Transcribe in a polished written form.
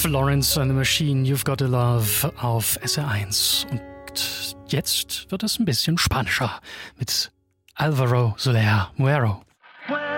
Florence and the Machine, You've Got a Love auf SR1. Und jetzt wird es ein bisschen spanischer mit Álvaro Soler Muero.